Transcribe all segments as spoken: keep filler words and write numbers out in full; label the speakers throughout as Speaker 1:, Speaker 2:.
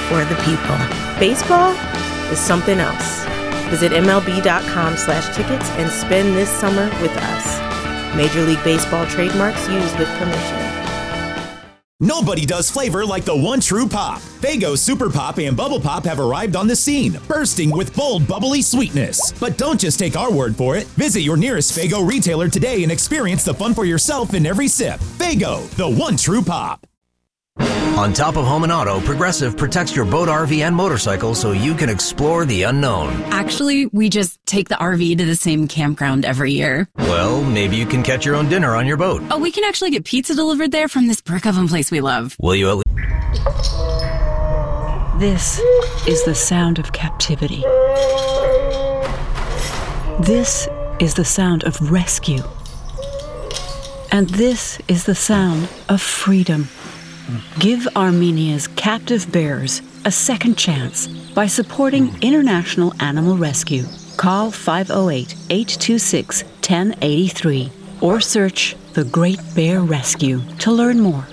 Speaker 1: for the people. Baseball is something else. Visit MLB.com slash tickets and spend this summer with us. Major League Baseball trademarks used with permission.
Speaker 2: Nobody does flavor like the one true pop. Faygo Super Pop and Bubble Pop have arrived on the scene, bursting with bold, bubbly sweetness. But don't just take our word for it. Visit your nearest Faygo retailer today and experience the fun for yourself in every sip. Faygo, the one true pop.
Speaker 3: On top of home and auto, Progressive protects your boat, R V, and motorcycle so you can explore the unknown.
Speaker 4: Actually, we just take the R V to the same campground every year.
Speaker 3: Well, maybe you can catch your own dinner on your boat.
Speaker 4: Oh, we can actually get pizza delivered there from this brick oven place we love.
Speaker 3: Will you at least?
Speaker 5: This is the sound of captivity. This is the sound of rescue. And this is the sound of freedom. Give Armenia's captive bears a second chance by supporting International Animal Rescue. Call five oh eight, eight two six, one oh eight three or search The Great Bear Rescue to learn more.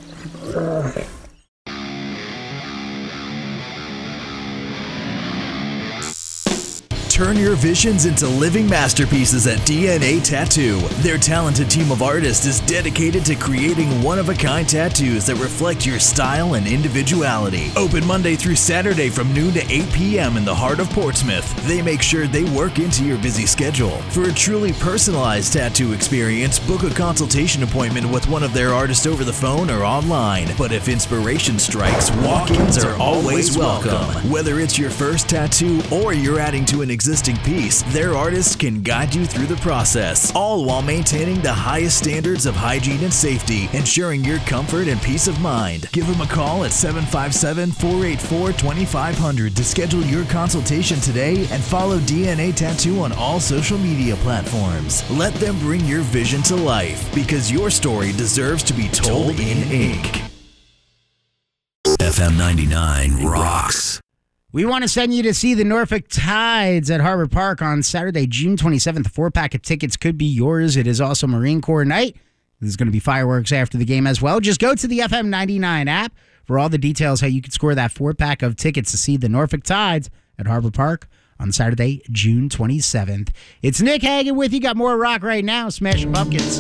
Speaker 6: Turn your visions into living masterpieces at D N A Tattoo. Their talented team of artists is dedicated to creating one-of-a-kind tattoos that reflect your style and individuality. Open Monday through Saturday from noon to eight p.m. in the heart of Portsmouth. They make sure they work into your busy schedule. For a truly personalized tattoo experience, book a consultation appointment with one of their artists over the phone or online. But if inspiration strikes, walk-ins are always welcome. Whether it's your first tattoo or you're adding to an existing piece, their artists can guide you through the process, all while maintaining the highest standards of hygiene and safety, ensuring your comfort and peace of mind. Give them a call at seven five seven, four eight four, two five zero zero to schedule your consultation today and follow D N A Tattoo on all social media platforms. Let them bring your vision to life, because your story deserves to be told in ink.
Speaker 7: F M ninety-nine rocks.
Speaker 8: We want to send you to see the Norfolk Tides at Harbor Park on Saturday, June twenty-seventh. A four-pack of tickets could be yours. It is also Marine Corps night. There's going to be fireworks after the game as well. Just go to the F M ninety-nine app for all the details how you can score that four-pack of tickets to see the Norfolk Tides at Harbor Park on Saturday, June twenty-seventh. It's Nick Hagan with you. Got more rock right now. Smashing Pumpkins.